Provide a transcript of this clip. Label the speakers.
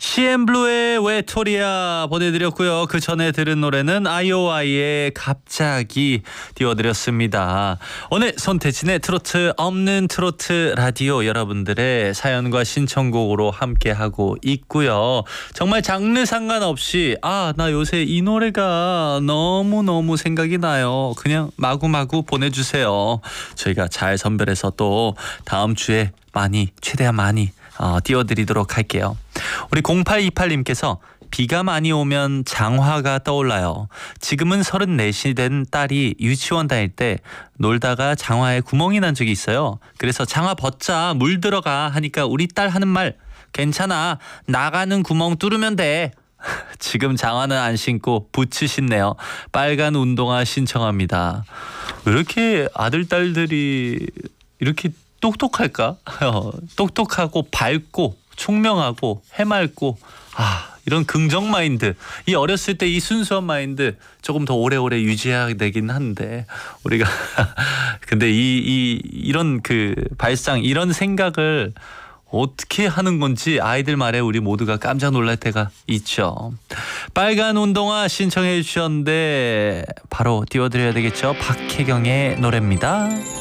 Speaker 1: CN블루의 외톨이야 보내드렸고요. 그 전에 들은 노래는 아이오아이의 갑자기 띄워드렸습니다. 오늘 손태진의 트로트 없는 트로트 라디오 여러분들의 사연과 신청곡으로 함께하고 있고요. 정말 장르 상관없이 나 요새 이 노래가 너무너무 생각이 나요. 그냥 마구마구 보내주세요. 저희가 잘 선별해서 또 다음 주에 최대한 많이 띄워드리도록 할게요. 우리 0828님께서 비가 많이 오면 장화가 떠올라요. 지금은 34이 된 딸이 유치원 다닐 때 놀다가 장화에 구멍이 난 적이 있어요. 그래서 장화 벗자 물 들어가 하니까 우리 딸 하는 말, 괜찮아 나가는 구멍 뚫으면 돼. 지금 장화는 안 신고 부츠 신네요. 빨간 운동화 신청합니다. 왜 이렇게 아들 딸들이 이렇게 똑똑할까? 똑똑하고 밝고 총명하고 해맑고 이런 긍정 마인드, 이 어렸을 때 이 순수한 마인드 조금 더 오래오래 유지해야 되긴 한데 우리가 근데 이런 그 발상, 이런 생각을 어떻게 하는 건지 아이들 말에 우리 모두가 깜짝 놀랄 때가 있죠. 빨간 운동화 신청해 주셨는데 바로 띄워드려야 되겠죠. 박혜경의 노래입니다.